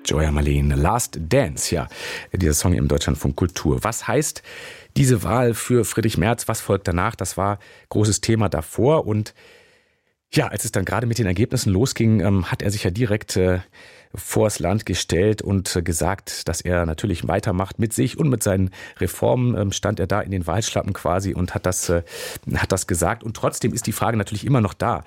Joya Marleen, Last Dance, ja, dieser Song im Deutschlandfunk Kultur. Was heißt diese Wahl für Friedrich Merz? Was folgt danach? Das war großes Thema davor. Und ja, als es dann gerade mit den Ergebnissen losging, hat er sich ja direkt vors Land gestellt und gesagt, dass er natürlich weitermacht mit sich und mit seinen Reformen. Stand er da in den Wahlschlappen quasi und hat das gesagt. Und trotzdem ist die Frage natürlich immer noch da.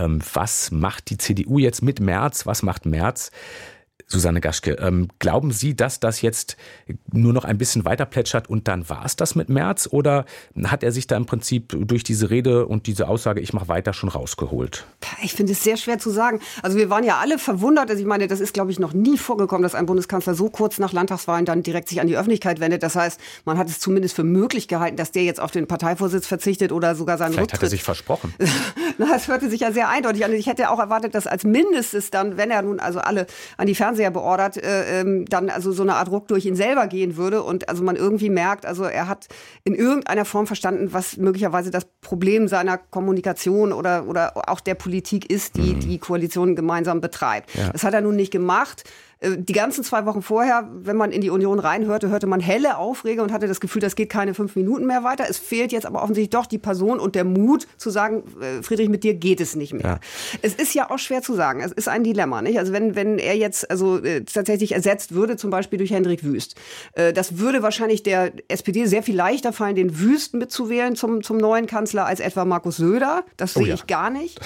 Was macht die CDU jetzt mit Merz? Was macht Merz? Susanne Gaschke, glauben Sie, dass das jetzt nur noch ein bisschen weiter plätschert und dann war es das mit Merz? Oder hat er sich da im Prinzip durch diese Rede und diese Aussage, ich mache weiter, schon rausgeholt? Ich finde es sehr schwer zu sagen. Also wir waren ja alle verwundert. Also ich meine, das ist, glaube ich, noch nie vorgekommen, dass ein Bundeskanzler so kurz nach Landtagswahlen dann direkt sich an die Öffentlichkeit wendet. Das heißt, man hat es zumindest für möglich gehalten, dass der jetzt auf den Parteivorsitz verzichtet oder sogar seinen Vielleicht Rücktritt. Hat er sich versprochen. Na, das hörte sich ja sehr eindeutig an. Ich hätte auch erwartet, dass als mindestes dann, wenn er nun also alle an die Fernseher beordert, dann also so eine Art Ruck durch ihn selber gehen würde und also man irgendwie merkt, also er hat in irgendeiner Form verstanden, was möglicherweise das Problem seiner Kommunikation oder auch der Politik ist, die die Koalition gemeinsam betreibt. Ja. Das hat er nun nicht gemacht. Die ganzen 2 Wochen vorher, wenn man in die Union reinhörte, hörte man helle Aufreger und hatte das Gefühl, das geht keine 5 Minuten mehr weiter. Es fehlt jetzt aber offensichtlich doch die Person und der Mut zu sagen, Friedrich, mit dir geht es nicht mehr. Ja. Es ist ja auch schwer zu sagen. Es ist ein Dilemma, nicht? Also wenn er jetzt tatsächlich ersetzt würde, zum Beispiel durch Hendrik Wüst, das würde wahrscheinlich der SPD sehr viel leichter fallen, den Wüst mitzuwählen zum neuen Kanzler als etwa Markus Söder. Das sehe ich gar nicht.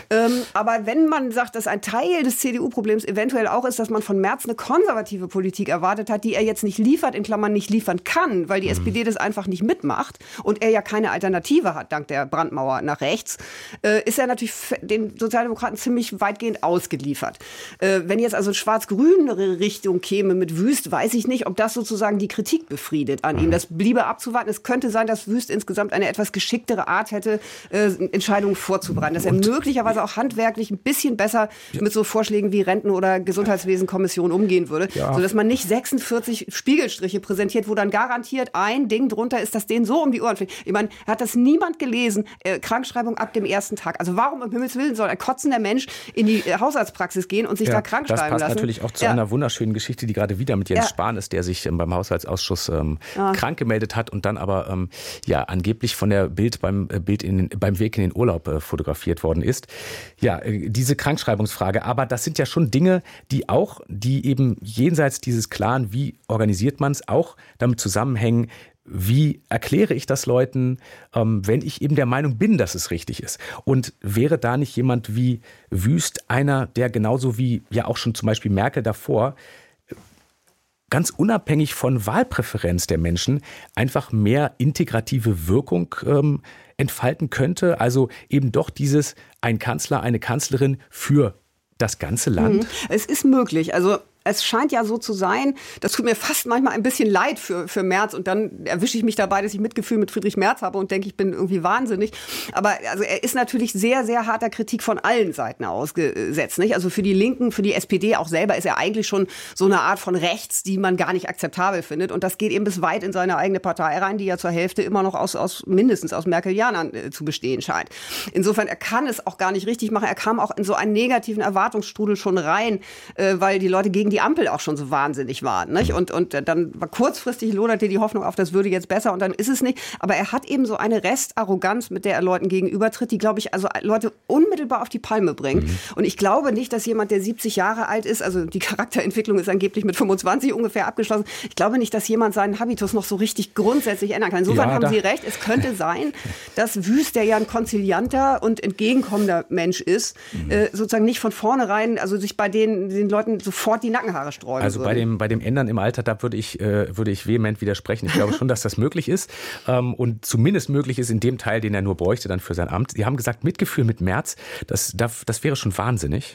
Aber wenn man sagt, dass ein Teil des CDU-Problems eventuell auch ist, dass man von Merz eine konservative Politik erwartet hat, die er jetzt nicht liefert, in Klammern nicht liefern kann, weil die SPD das einfach nicht mitmacht und er ja keine Alternative hat, dank der Brandmauer nach rechts, ist er natürlich den Sozialdemokraten ziemlich weitgehend ausgeliefert. Wenn jetzt also schwarz-grünere Richtung käme mit Wüst, weiß ich nicht, ob das sozusagen die Kritik befriedet an ihm. Das bliebe abzuwarten. Es könnte sein, dass Wüst insgesamt eine etwas geschicktere Art hätte, Entscheidungen vorzubereiten. Dass er möglicherweise auch handwerklich ein bisschen besser mit so Vorschlägen wie Renten- oder Gesundheitswesenkommission umgehen würde, sodass man nicht 46 Spiegelstriche präsentiert, wo dann garantiert ein Ding drunter ist, das denen so um die Ohren fliegt. Ich meine, hat das niemand gelesen? Krankschreibung ab dem ersten Tag. Also warum um Himmels Willen soll ein kotzender Mensch in die Hausarztpraxis gehen und sich da krank schreiben lassen? Das passt natürlich auch zu einer wunderschöenen Geschichte, die gerade wieder mit Jens Spahn ist, der sich beim Haushaltsausschuss krank gemeldet hat und dann aber angeblich von der Bild beim Weg in den Urlaub fotografiert worden ist. Ja, diese Krankschreibungsfrage. Aber das sind ja schon Dinge, die eben jenseits dieses Klaren, wie organisiert man es, auch damit zusammenhängen, wie erkläre ich das Leuten, wenn ich eben der Meinung bin, dass es richtig ist? Und wäre da nicht jemand wie Wüst einer, der genauso wie ja auch schon zum Beispiel Merkel davor, ganz unabhängig von Wahlpräferenz der Menschen, einfach mehr integrative Wirkung entfalten könnte? Also eben doch dieses ein Kanzler, eine Kanzlerin für das ganze Land? Es ist möglich. Also es scheint ja so zu sein, das tut mir fast manchmal ein bisschen leid für Merz und dann erwische ich mich dabei, dass ich Mitgefühl mit Friedrich Merz habe und denke, ich bin irgendwie wahnsinnig. Aber also er ist natürlich sehr, sehr harter Kritik von allen Seiten ausgesetzt. Nicht? Also für die Linken, für die SPD auch selber ist er eigentlich schon so eine Art von rechts, die man gar nicht akzeptabel findet. Und das geht eben bis weit in seine eigene Partei rein, die ja zur Hälfte immer noch mindestens aus Merkelianern zu bestehen scheint. Insofern, er kann es auch gar nicht richtig machen. Er kam auch in so einen negativen Erwartungsstrudel schon rein, weil die Leute gegen die Ampel auch schon so wahnsinnig waren. Nicht? Und dann war kurzfristig loderte die Hoffnung auf, das würde jetzt besser und dann ist es nicht. Aber er hat eben so eine Restarroganz, mit der er Leuten gegenübertritt, die, glaube ich, also Leute unmittelbar auf die Palme bringt. Und ich glaube nicht, dass jemand, der 70 Jahre alt ist, also die Charakterentwicklung ist angeblich mit 25 ungefähr abgeschlossen, ich glaube nicht, dass jemand seinen Habitus noch so richtig grundsätzlich ändern kann. Insofern haben Sie recht, es könnte sein, dass Wüst, der ja ein konzilianter und entgegenkommender Mensch ist, sozusagen nicht von vornherein, also sich bei den Leuten sofort die Nackenhaare sträuben Also würden. bei dem Ändern im Alter, da würde ich vehement widersprechen. Ich glaube schon, dass das möglich ist und zumindest möglich ist in dem Teil, den er nur bräuchte dann für sein Amt. Sie haben gesagt, Mitgefühl mit Merz, das wäre schon wahnsinnig.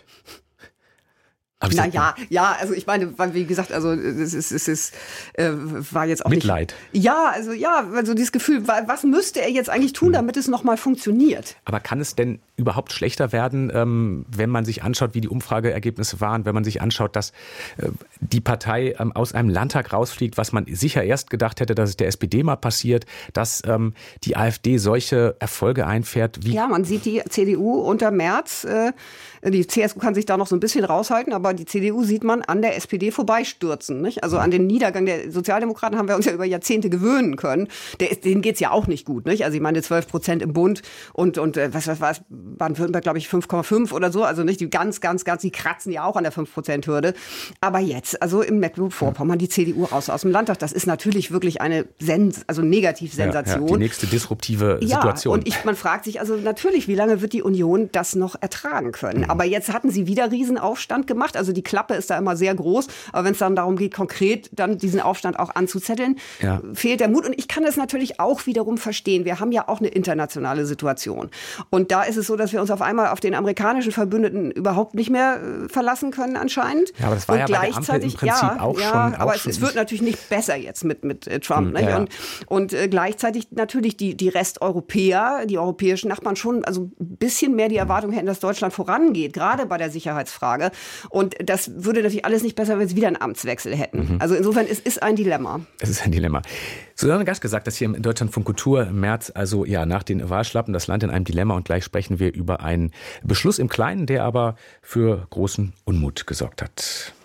Also ich meine, wie gesagt, also es war jetzt auch Mitleid. Nicht... also dieses Gefühl, was müsste er jetzt eigentlich tun, damit es nochmal funktioniert? Aber kann es denn überhaupt schlechter werden, wenn man sich anschaut, wie die Umfrageergebnisse waren, wenn man sich anschaut, dass die Partei aus einem Landtag rausfliegt, was man sicher erst gedacht hätte, dass es der SPD mal passiert, dass die AfD solche Erfolge einfährt? Ja, man sieht die CDU unter Merz, die CSU kann sich da noch so ein bisschen raushalten, aber die CDU sieht man an der SPD vorbeistürzen. Nicht? Also an den Niedergang der Sozialdemokraten haben wir uns ja über Jahrzehnte gewöhnen können. Denen geht's ja auch nicht gut. Nicht? Also ich meine 12% im Bund und was war es, Baden-Württemberg, glaube ich, 5,5 oder so. Also nicht die ganz, die kratzen ja auch an der 5%-Hürde. Aber jetzt, also im Mecklenburg-Vorpommern, die CDU raus aus dem Landtag, das ist natürlich wirklich eine Negativ-Sensation. Die nächste disruptive Situation. Und man fragt sich also natürlich, wie lange wird die Union das noch ertragen können? Aber jetzt hatten sie wieder Riesenaufstand gemacht. Also die Klappe ist da immer sehr groß. Aber wenn es dann darum geht, konkret dann diesen Aufstand auch anzuzetteln, fehlt der Mut. Und ich kann das natürlich auch wiederum verstehen. Wir haben ja auch eine internationale Situation. Und da ist es so, dass wir uns auf einmal auf den amerikanischen Verbündeten überhaupt nicht mehr verlassen können anscheinend. Ja, aber das war ja bei der Ampel im Prinzip auch schon. Aber es wird natürlich nicht besser jetzt mit Trump. Ne? Und gleichzeitig natürlich die Resteuropäer, die europäischen Nachbarn schon also ein bisschen mehr die Erwartung hätten, dass Deutschland vorangeht, gerade bei der Sicherheitsfrage. Und das würde natürlich alles nicht besser, wenn sie wieder einen Amtswechsel hätten. Also insofern, es ist ein Dilemma. Es ist ein Dilemma. Susanne Gaschke sagt das hier im Deutschlandfunk Kultur im März, also nach den Wahlschlappen, das Land in einem Dilemma. Und gleich sprechen wir über einen Beschluss im Kleinen, der aber für großen Unmut gesorgt hat.